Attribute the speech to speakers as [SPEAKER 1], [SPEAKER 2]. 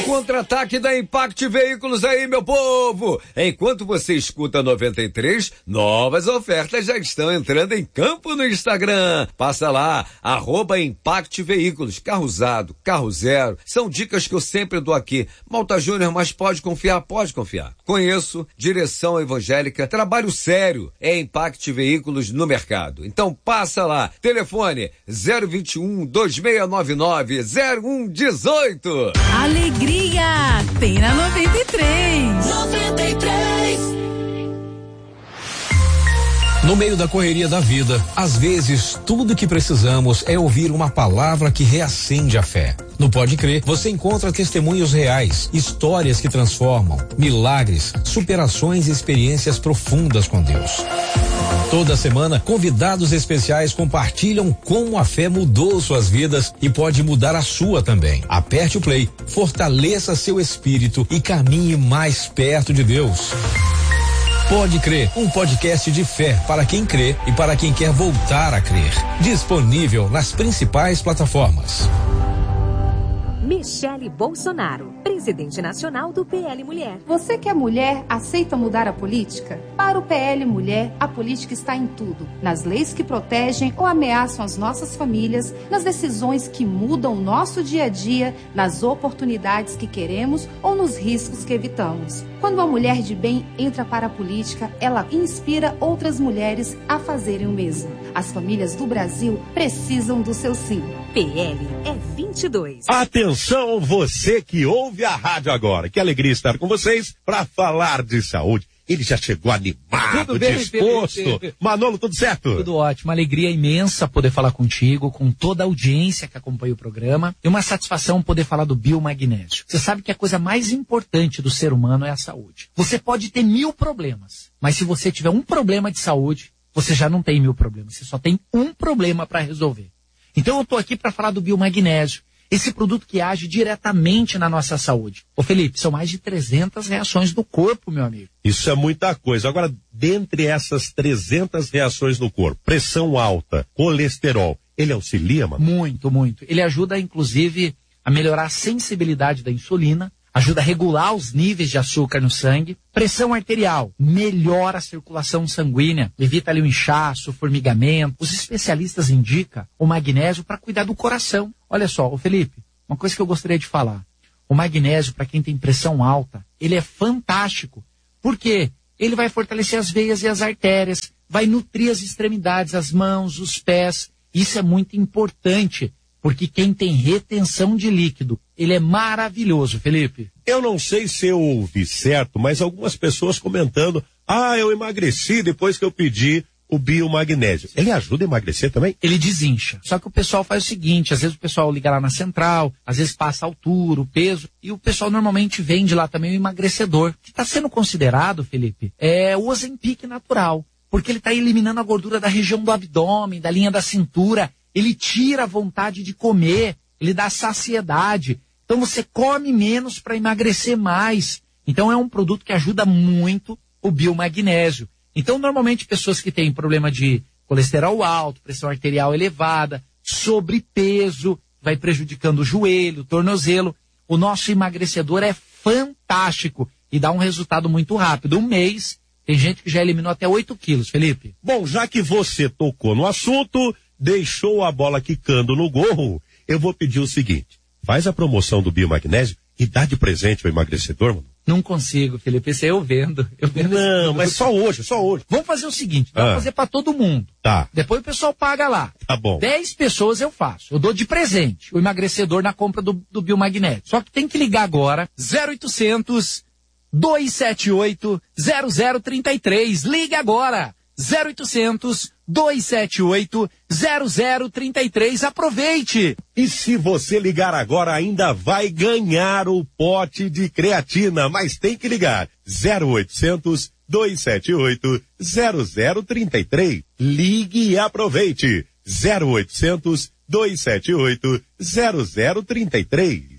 [SPEAKER 1] Contra-ataque da Impact Veículos aí, meu povo! Enquanto você escuta 93, novas ofertas já estão entrando em campo no Instagram. Passa lá, @Impact Veículos. Carro usado, carro zero. São dicas que eu sempre dou aqui. Malta Júnior, mas pode confiar, pode confiar. Conheço, direção evangélica, trabalho sério. É Impact Veículos no mercado. Então passa lá. Telefone 021 2699 0118.
[SPEAKER 2] Alegria tem na 93.
[SPEAKER 3] 93.
[SPEAKER 4] No meio da correria da vida, às vezes tudo que precisamos é ouvir uma palavra que reacende a fé. No Pode Crer, você encontra testemunhos reais, histórias que transformam, milagres, superações e experiências profundas com Deus. Toda semana, convidados especiais compartilham como a fé mudou suas vidas e pode mudar a sua também. Aperte o play, fortaleça seu espírito e caminhe mais perto de Deus. Pode Crer, um podcast de fé para quem crê e para quem quer voltar a crer. Disponível nas principais plataformas.
[SPEAKER 5] Michele Bolsonaro, presidente nacional do PL Mulher.
[SPEAKER 6] Você que é mulher, aceita mudar a política? Para o PL Mulher, a política está em tudo. Nas leis que protegem ou ameaçam as nossas famílias, nas decisões que mudam o nosso dia a dia, nas oportunidades que queremos ou nos riscos que evitamos. Quando uma mulher de bem entra para a política, ela inspira outras mulheres a fazerem o mesmo. As famílias do Brasil precisam do seu sim.
[SPEAKER 5] PL é 22.
[SPEAKER 7] Atenção, você que ouve a rádio agora. Que alegria estar com vocês para falar de saúde. Ele já chegou animado,
[SPEAKER 8] tudo bem,
[SPEAKER 7] disposto.
[SPEAKER 8] Felipe?
[SPEAKER 7] Manolo, tudo certo?
[SPEAKER 8] Tudo ótimo. Uma alegria imensa poder falar contigo, com toda a audiência que acompanha o programa. E uma satisfação poder falar do biomagnésio. Você sabe que a coisa mais importante do ser humano é a saúde. Você pode ter 1000 problemas, mas se você tiver um problema de saúde, você já não tem 1000 problemas. Você só tem um problema para resolver. Então eu estou aqui para falar do biomagnésio. Esse produto que age diretamente na nossa saúde. Ô Felipe, são mais de 300 reações no corpo, meu amigo.
[SPEAKER 7] Isso é muita coisa. Agora, dentre essas 300 reações no corpo, pressão alta, colesterol, ele auxilia, mano?
[SPEAKER 8] Muito, muito. Ele ajuda, inclusive, a melhorar a sensibilidade da insulina, ajuda a regular os níveis de açúcar no sangue. Pressão arterial, melhora a circulação sanguínea, evita ali o inchaço, o formigamento. Os especialistas indicam o magnésio para cuidar do coração. Olha só, ô Felipe, uma coisa que eu gostaria de falar. O magnésio, para quem tem pressão alta, ele é fantástico. Por quê? Ele vai fortalecer as veias e as artérias, vai nutrir as extremidades, as mãos, os pés. Isso é muito importante, porque quem tem retenção de líquido, ele é maravilhoso, Felipe.
[SPEAKER 7] Eu não sei se eu ouvi certo, mas algumas pessoas comentando, eu emagreci depois que eu pedi o biomagnésio. Ele ajuda a emagrecer também?
[SPEAKER 8] Ele desincha. Só que o pessoal faz o seguinte, às vezes o pessoal liga lá na central, às vezes passa a altura, o peso, e o pessoal normalmente vende lá também o emagrecedor, que está sendo considerado, Felipe, é o Ozempic natural, porque ele está eliminando a gordura da região do abdômen, da linha da cintura, ele tira a vontade de comer, ele dá saciedade. Então você come menos para emagrecer mais. Então é um produto que ajuda muito o biomagnésio. Então normalmente pessoas que têm problema de colesterol alto, pressão arterial elevada, sobrepeso, vai prejudicando o joelho, o tornozelo. O nosso emagrecedor é fantástico e dá um resultado muito rápido. Um mês, tem gente que já eliminou até 8 quilos, Felipe.
[SPEAKER 7] Bom, já que você tocou no assunto, deixou a bola quicando no gol, eu vou pedir o seguinte, faz a promoção do biomagnésio e dá de presente o emagrecedor, mano.
[SPEAKER 8] Não consigo, Felipe, esse aí eu vendo.
[SPEAKER 7] Não, mas só hoje.
[SPEAKER 8] Vamos fazer o seguinte, vamos fazer para todo mundo.
[SPEAKER 7] Tá.
[SPEAKER 8] Depois o pessoal paga lá.
[SPEAKER 7] Tá bom.
[SPEAKER 8] 10 pessoas eu faço. Eu dou de presente o emagrecedor na compra do biomagnésio. Só que tem que ligar agora, 0800 278 0033. Liga agora. 0800 278 0033. Aproveite!
[SPEAKER 7] E se você ligar agora, ainda vai ganhar o pote de creatina, mas tem que ligar. 0800 278 0033. Ligue e aproveite. 0800 278 0033.